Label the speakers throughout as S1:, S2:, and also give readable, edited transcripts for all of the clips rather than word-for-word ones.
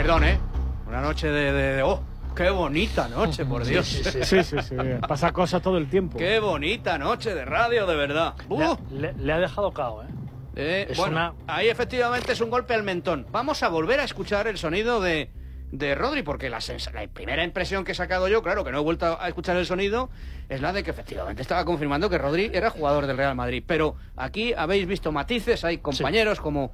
S1: perdón, una noche ¡oh! ¡Qué bonita noche, por Dios!
S2: Sí. Pasa cosas todo el tiempo.
S1: ¡Qué bonita noche de radio, de verdad!
S2: Le ha dejado cao,
S1: bueno, ahí efectivamente es un golpe al mentón. Vamos a volver a escuchar el sonido de Rodri, porque la primera impresión que he sacado yo, claro, que no he vuelto a escuchar el sonido, es la de que efectivamente estaba confirmando que Rodri era jugador del Real Madrid. Pero aquí habéis visto matices, hay compañeros como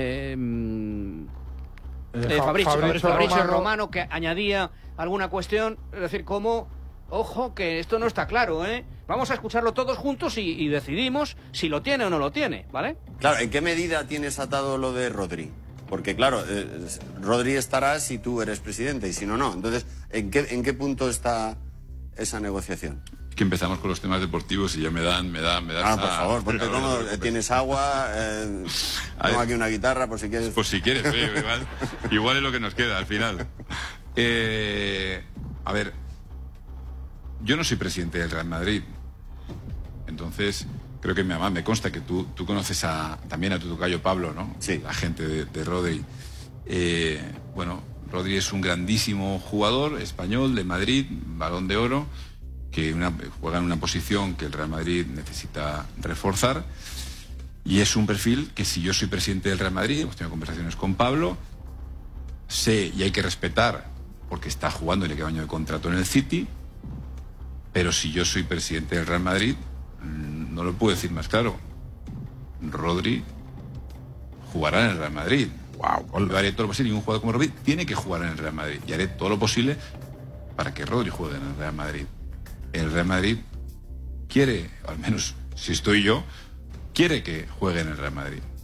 S1: Fabrizio Romano, que añadía alguna cuestión, es decir, como, ojo, que esto no está claro, Vamos a escucharlo todos juntos y decidimos si lo tiene o no lo tiene, ¿vale?
S3: Claro, ¿en qué medida tienes atado lo de Rodri? Porque, claro, Rodri estará si tú eres presidente y si no, no. Entonces, ¿en qué punto está esa negociación?
S4: Que empezamos con los temas deportivos y ya me dan...
S3: por favor, porque como tienes agua, tengo aquí una guitarra por si quieres...
S4: Por si quieres, igual es lo que nos queda al final. A ver, yo no soy presidente del Real Madrid, entonces creo que me consta que tú conoces también a tu tocayo Pablo, ¿no?
S3: Sí.
S4: La gente de Rodri. Bueno, Rodri es un grandísimo jugador español de Madrid, Balón de Oro, que juega en una posición que el Real Madrid necesita reforzar, y es un perfil que, si yo soy presidente del Real Madrid, hemos tenido conversaciones con Pablo, sé y hay que respetar porque está jugando y le queda un año de contrato en el City, pero si yo soy presidente del Real Madrid, no lo puedo decir más claro, Rodri jugará en el Real Madrid. Yo haré todo lo posible, y un jugador como Rodri tiene que jugar en el Real Madrid, y haré todo lo posible para que Rodri juegue en el Real Madrid. El Real Madrid quiere, al menos si estoy yo, quiere que juegue en el Real Madrid.